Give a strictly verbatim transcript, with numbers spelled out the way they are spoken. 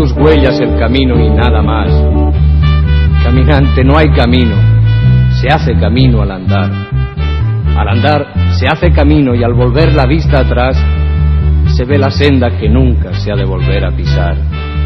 sus huellas el camino y nada más. Caminante, no hay camino, se hace camino al andar. Al andar se hace camino y al volver la vista atrás se ve la senda que nunca se ha de volver a pisar.